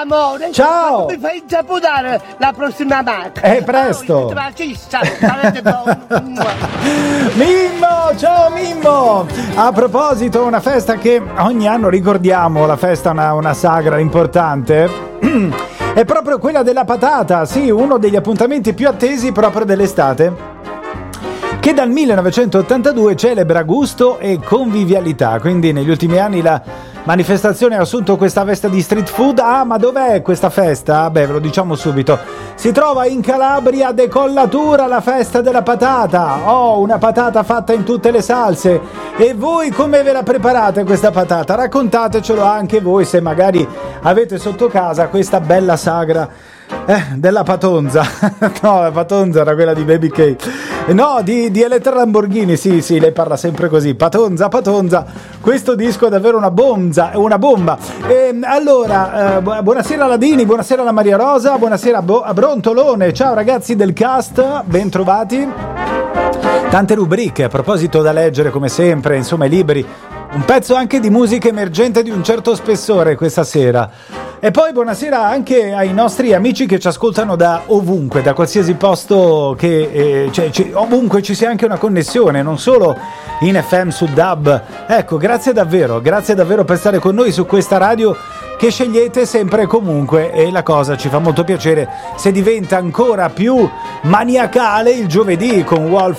amore. Ciao. Mi fai insaporare la prossima marca. Presto. Mimmo, ciao Mimmo. A proposito, una festa che ogni anno ricordiamo, la festa una sagra importante. È proprio quella della patata, sì, uno degli appuntamenti più attesi proprio dell'estate, che dal 1982 celebra gusto e convivialità. Quindi negli ultimi anni la manifestazione ha assunto questa veste di street food. Ah, ma dov'è questa festa? Beh, ve lo diciamo subito. Si trova in Calabria, Decollatura, la festa della patata. Oh, una patata fatta in tutte le salse. E voi come ve la preparate questa patata? Raccontatecelo anche voi, se magari avete sotto casa questa bella sagra della Patonza. No, la Patonza era quella di Baby K. No, di Elettra Lamborghini. Sì, lei parla sempre così. Patonza. Questo disco è davvero una bomba. Allora, buonasera Ladini, buonasera alla Maria Rosa, buonasera a Brontolone. Ciao ragazzi del cast, ben trovati. Tante rubriche a proposito da leggere come sempre, insomma, i libri. Un pezzo anche di musica emergente di un certo spessore questa sera. E poi buonasera anche ai nostri amici che ci ascoltano da ovunque, da qualsiasi posto che ovunque ci sia anche una connessione, non solo in FM sul DAB. Ecco, grazie davvero per stare con noi su questa radio che scegliete sempre e comunque, e la cosa ci fa molto piacere se diventa ancora più maniacale il giovedì con Wolf